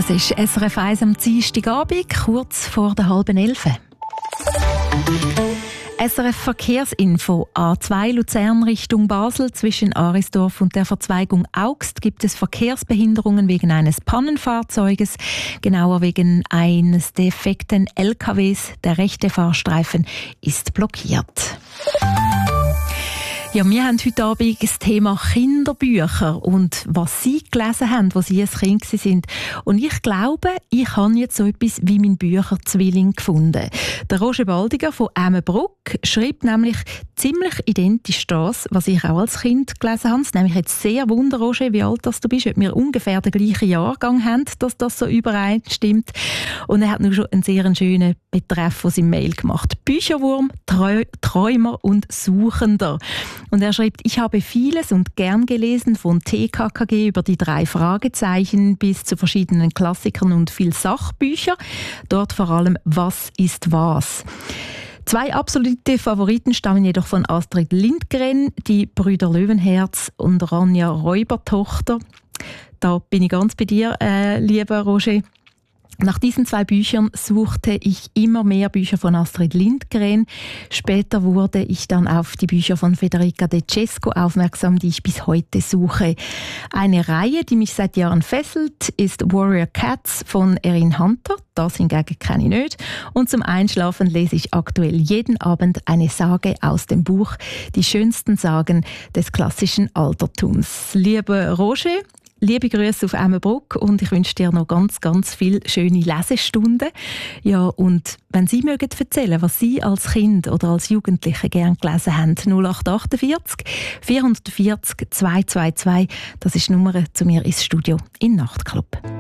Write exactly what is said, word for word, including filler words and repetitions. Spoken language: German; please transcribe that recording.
Das ist S R F eins am Dienstagabend, kurz vor der halben elf. S R F Verkehrsinfo. A zwei Luzern Richtung Basel zwischen Arisdorf und der Verzweigung Augst gibt es Verkehrsbehinderungen wegen eines Pannenfahrzeuges, genauer wegen eines defekten L K Ws. Der rechte Fahrstreifen ist blockiert. Ja, wir haben heute Abend das Thema Kinderbücher und was Sie gelesen haben, als Sie ein Kind waren. Und ich glaube, ich habe jetzt so etwas wie meinen Bücherzwilling gefunden. Der Roger Baldiger von Emmenbruck schreibt nämlich ziemlich identisch das, was ich auch als Kind gelesen habe. Es nämlich jetzt sehr wunder, Roger, wie alt das du bist, ob wir ungefähr den gleichen Jahrgang haben, dass das so übereinstimmt. Und er hat nur schon einen sehr schönen Betreff aus seinem Mail gemacht. Bücherwurm, Trau- Träumer und Suchender. Und er schreibt, ich habe vieles und gern gelesen, von T K K G über die drei Fragezeichen bis zu verschiedenen Klassikern und viel Sachbücher. Dort vor allem Was ist was? Zwei absolute Favoriten stammen jedoch von Astrid Lindgren, die Brüder Löwenherz und Ronja Räubertochter. Da bin ich ganz bei dir, äh, lieber Roger. Nach diesen zwei Büchern suchte ich immer mehr Bücher von Astrid Lindgren. Später wurde ich dann auf die Bücher von Federica De Cesco aufmerksam, die ich bis heute suche. Eine Reihe, die mich seit Jahren fesselt, ist Warrior Cats von Erin Hunter. Das hingegen kenne ich nicht. Und zum Einschlafen lese ich aktuell jeden Abend eine Sage aus dem Buch Die schönsten Sagen des klassischen Altertums. Lieber Roger, liebe Grüße auf Emmenbruck und ich wünsche dir noch ganz, ganz viele schöne Lesestunden. Ja, und wenn Sie mögen erzählen, was Sie als Kind oder als Jugendliche gerne gelesen haben, null acht achtundvierzig vierhundertvierzig zweihundertzweiundzwanzig, das ist die Nummer zu mir ins Studio in Nachtclub.